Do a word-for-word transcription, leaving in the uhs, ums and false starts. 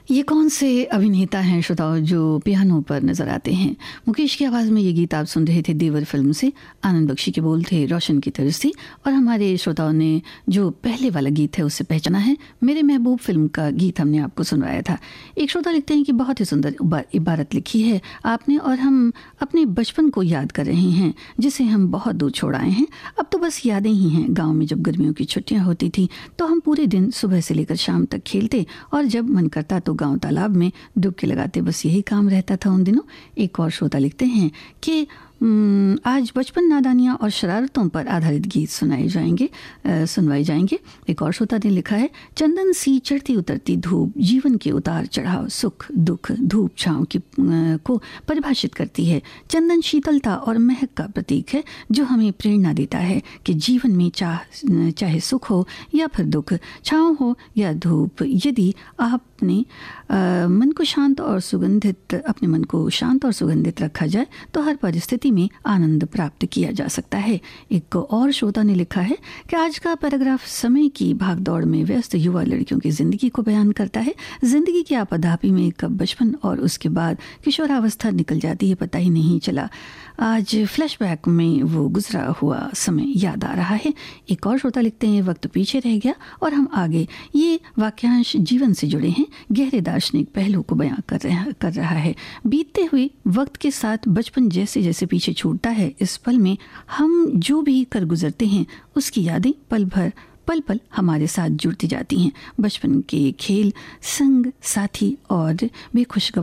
ये कौन से अभिनेता हैं श्रोताओं जो पियानो पर नजर आते हैं। मुकेश की आवाज़ में ये गीत आप सुन रहे थे देवर फिल्म से। आनंद बख्शी के बोल थे रोशन की तरफ से, और हमारे श्रोताओं ने जो पहले वाला गीत है उससे पहचाना है। मेरे महबूब फिल्म का गीत हमने आपको सुनवाया था। एक श्रोता लिखते हैं कि बहुत ही सुंदर इबारत लिखी है आपने, और हम अपने बचपन को याद कर रहे हैं जिसे हम बहुत दूर छोड़ आए हैं। अब तो बस यादें ही हैं। गाँव में जब गर्मियों की छुट्टियाँ होती थी तो हम पूरे दिन सुबह से लेकर शाम तक खेलते, और जब मन करता तो गांव तालाब में डुबकी लगाते। बस यही काम रहता था उन दिनों। एक और श्रोता लिखते हैं कि आज बचपन, नादानियाँ और शरारतों पर आधारित गीत सुनाए जाएंगे सुनवाए जाएंगे। एक और श्रोता ने लिखा है, चंदन सी चढ़ती उतरती धूप जीवन के उतार चढ़ाव, सुख दुख, धूप छाँव की को परिभाषित करती है। चंदन शीतलता और महक का प्रतीक है जो हमें प्रेरणा देता है कि जीवन में चाह चाहे सुख हो या फिर दुख, छाँव हो या धूप, यदि आपने आ, मन को शांत और सुगंधित अपने मन को शांत और सुगंधित रखा जाए तो हर परिस्थिति में आनंद प्राप्त किया जा सकता है। एक और श्रोता ने लिखा है कि आज का पैराग्राफ समय की भागदौड़ में व्यस्त युवा लड़कियों की जिंदगी को बयान करता है। जिंदगी की आपाधापी में कब बचपन और उसके बाद किशोरावस्था निकल जाती है पता ही नहीं चला। आज फ्लैशबैक में वो गुजरा हुआ समय याद आ रहा है। एक और श्रोता लिखते हैं, वक्त पीछे रह गया और हम आगे। ये वाक्यांश जीवन से जुड़े हैं, गहरे दार्शनिक पहलू को बयां कर रहा कर रहा है। बीतते हुए वक्त के साथ बचपन जैसे जैसे पीछे छूटता है, इस पल में हम जो भी कर गुजरते हैं उसकी यादें पल भर पल पल हमारे साथ जुड़ती जाती हैं। बचपन के खेल, संग साथी और बेखुशगवार